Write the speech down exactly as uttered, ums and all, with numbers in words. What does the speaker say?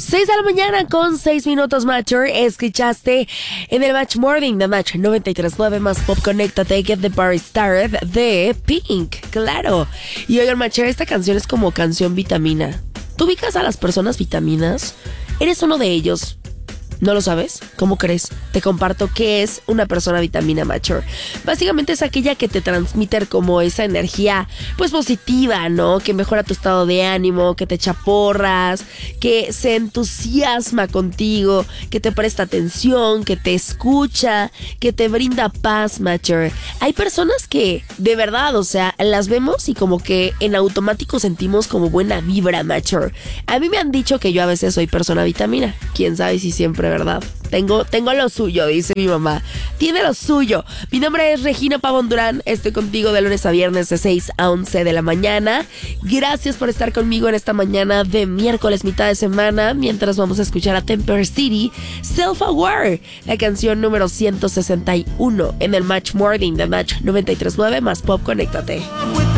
seis de la mañana con seis minutos, Matcher. Escuchaste en el Match Morning de Match noventa y tres punto nueve más Pop. Conéctate, Get the Party Started de Pink, claro. Y oigan, Matcher, esta canción es como canción vitamina. ¿Tú ubicas a las personas vitaminas? ¿Eres uno de ellos? ¿No lo sabes? ¿Cómo crees? Te comparto qué es una persona vitamina, Matcher. Básicamente es aquella que te transmite como esa energía pues positiva, ¿no? Que mejora tu estado de ánimo, que te echa porras, que se entusiasma contigo, que te presta atención, que te escucha, que te brinda paz, Matcher. Hay personas que de verdad, o sea, las vemos y como que en automático sentimos como buena vibra, Matcher. A mí me han dicho que yo a veces soy persona vitamina. Quién sabe si siempre, ¿verdad? Tengo, tengo lo suyo, dice mi mamá. Tiene lo suyo. Mi nombre es Regina Pavón Durán. Estoy contigo de lunes a viernes de seis a once de la mañana. Gracias por estar conmigo en esta mañana de miércoles, mitad de semana. Mientras vamos a escuchar a Temper City, Self Aware, la canción número ciento sesenta y uno en el Match Morning de Match noventa y tres punto nueve más Pop. Conéctate.